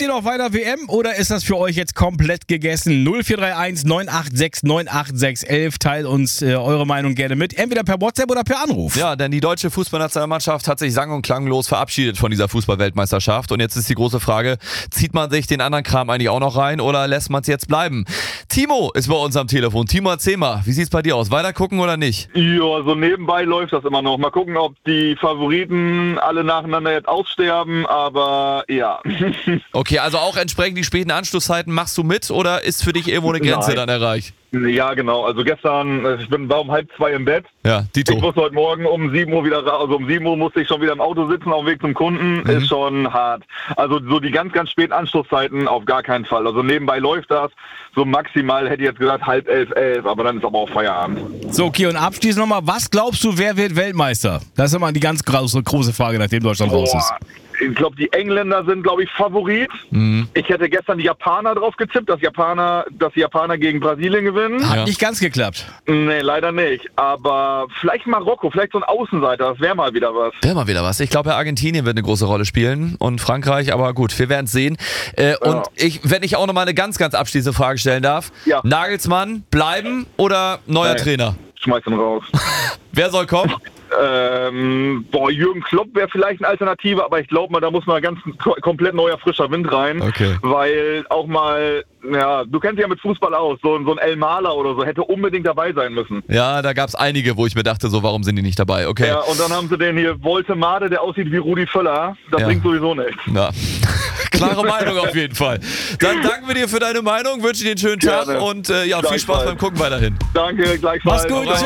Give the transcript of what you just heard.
ihr noch weiter WM oder ist das für euch jetzt komplett gegessen? 0431 986 98611. Teilt uns eure Meinung gerne mit. Entweder per WhatsApp oder per Anruf. Ja, denn die deutsche Fußballnationalmannschaft hat sich sang- und klanglos verabschiedet von dieser Fußballweltmeisterschaft. Und jetzt ist die große Frage, zieht man sich den anderen Kram eigentlich auch noch rein oder lässt man es jetzt bleiben? Timo ist bei uns am Telefon. Timo, erzähl mal, wie sieht's bei dir aus? Weiter gucken oder nicht? Ja, so nebenbei läuft das immer noch. Mal gucken, ob die Favoriten alle nacheinander jetzt aussterben, aber ja. Okay, also auch entsprechend die späten Anschlusszeiten machst du mit oder ist für dich irgendwo eine Grenze Nein. dann erreicht? Ja, genau. Also gestern, war um 1:30 im Bett. Ja, Dito. Ich musste heute Morgen um 7 Uhr wieder raus. Also um 7 Uhr musste ich schon wieder im Auto sitzen auf dem Weg zum Kunden. Ist schon hart. Also so die ganz, ganz späten Anschlusszeiten auf gar keinen Fall. Also nebenbei läuft das. So maximal hätte ich jetzt gesagt 10:30, 11, aber dann ist aber auch Feierabend. So, okay, und abschließend nochmal, was glaubst du, wer wird Weltmeister? Das ist immer die ganz große Frage, nachdem Deutschland raus ist. Ich glaube, die Engländer sind, glaube ich, Favorit. Ich hätte gestern die Japaner drauf getippt, dass die Japaner gegen Brasilien gewinnen. Hat nicht ganz geklappt. Nee, leider nicht. Aber vielleicht Marokko, vielleicht so ein Außenseiter, das wäre mal wieder was. Wäre mal wieder was. Ich glaube, Argentinien wird eine große Rolle spielen und Frankreich, aber gut, wir werden es sehen. Und wenn ich auch nochmal eine ganz, ganz abschließende Frage stellen darf. Ja. Nagelsmann bleiben oder neuer Trainer? Schmeiß ihn raus. Wer soll kommen? Jürgen Klopp wäre vielleicht eine Alternative, aber ich glaube mal, da muss mal ganz komplett neuer, frischer Wind rein. Okay. Weil auch mal, ja, du kennst dich ja mit Fußball aus, so ein El Maler oder so hätte unbedingt dabei sein müssen. Ja, da gab es einige, wo ich mir dachte, so, warum sind die nicht dabei? Okay. Ja, und dann haben sie den hier Woltemade, der aussieht wie Rudi Völler. Das bringt sowieso nichts. Ja. Klare Meinung auf jeden Fall. Dann danken wir dir für deine Meinung, wünschen dir einen schönen Tag und viel Spaß beim Gucken weiterhin. Danke, gleichfalls. Mach's gut.